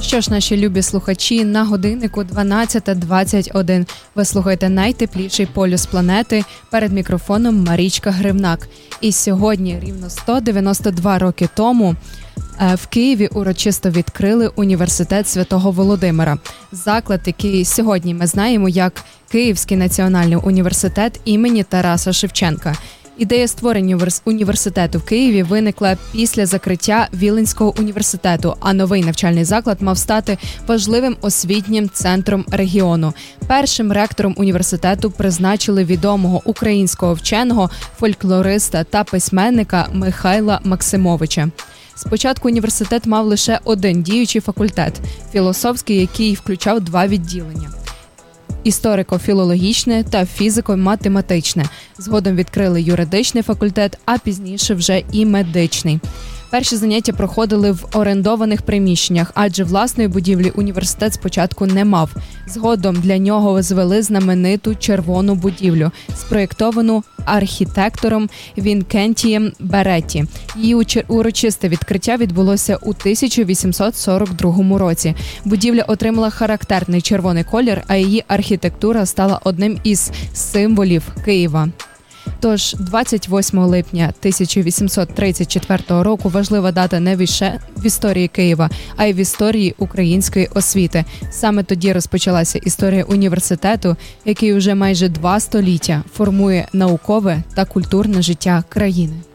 Що ж, наші любі слухачі, на годиннику 12:21. Ви слухаєте найтепліший полюс планети, перед мікрофоном Марічка Гривнак. І сьогодні, рівно 192 роки тому, в Києві урочисто відкрили університет Святого Володимира. Заклад, який сьогодні ми знаємо як Київський національний університет імені Тараса Шевченка. Ідея створення університету в Києві виникла після закриття Віленського університету, а новий навчальний заклад мав стати важливим освітнім центром регіону. Першим ректором університету призначили відомого українського вченого, фольклориста та письменника Михайла Максимовича. Спочатку університет мав лише один діючий факультет – філософський, який включав два відділення – історико-філологічне та фізико-математичне. Згодом відкрили юридичний факультет, а пізніше вже і медичний. Перші заняття проходили в орендованих приміщеннях, адже власної будівлі університет спочатку не мав. Згодом для нього звели знамениту червону будівлю, спроєктовану архітектором Вінкентієм Беретті. Її урочисте відкриття відбулося у 1842 році. Будівля отримала характерний червоний колір, а її архітектура стала одним із символів Києва. Тож 28 липня 1834 року важлива дата не лише в історії Києва, а й в історії української освіти. Саме тоді розпочалася історія університету, який уже майже 2 століття формує наукове та культурне життя країни.